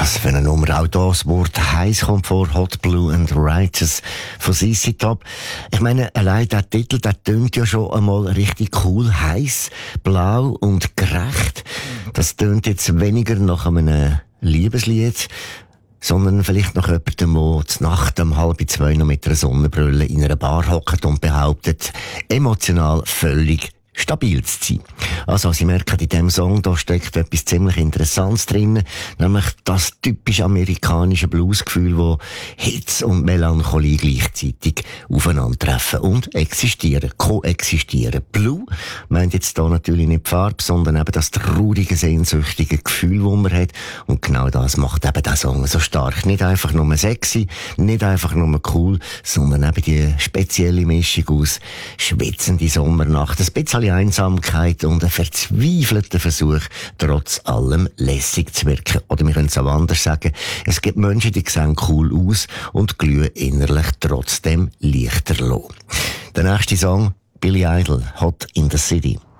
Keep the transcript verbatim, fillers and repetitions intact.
Was für eine Nummer. Auch da das Wort heiß kommt vor. Hot, Blue and Righteous von C C Top. Ich meine, allein der Titel, der tönt ja schon einmal richtig cool. Heiß, blau und gerecht. Das tönt jetzt weniger nach einem Liebeslied, sondern vielleicht noch jemandem, der zur Nacht um halb zwei noch mit einer Sonnenbrille in einer Bar hockt und behauptet, emotional völlig stabil zu sein. Also, Sie merken, in diesem Song, da steckt etwas ziemlich Interessantes drin, nämlich das typisch amerikanische Bluesgefühl, wo Hitze und Melancholie gleichzeitig aufeinandertreffen und existieren, koexistieren. Blue meint jetzt da natürlich nicht die Farbe, sondern eben das traurige, sehnsüchtige Gefühl, das man hat. Und genau das macht eben der Song so stark. Nicht einfach nur sexy, nicht einfach nur cool, sondern eben die spezielle Mischung aus schwitzende Sommernacht, ein bisschen Einsamkeit und ein verzweifelter Versuch, trotz allem lässig zu wirken. Oder wir können es auch anders sagen, es gibt Menschen, die sehen cool aus und glühen innerlich trotzdem lichterloh. Der nächste Song, Billy Idol, Hot in the City.